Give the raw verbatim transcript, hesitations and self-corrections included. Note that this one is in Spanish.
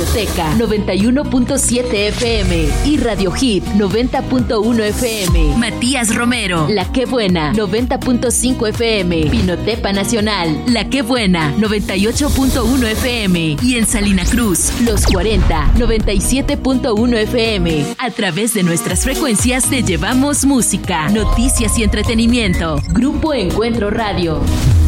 Radioteca noventa y uno punto siete F M y Radio Hit noventa punto uno F M. Matías Romero, La Que Buena noventa punto cinco F M. Pinotepa Nacional, La Que Buena noventa y ocho punto uno F M. Y en Salina Cruz, Los cuarenta noventa y siete punto uno F M. A través de nuestras frecuencias te llevamos música, noticias y entretenimiento. Grupo Encuentro Radio.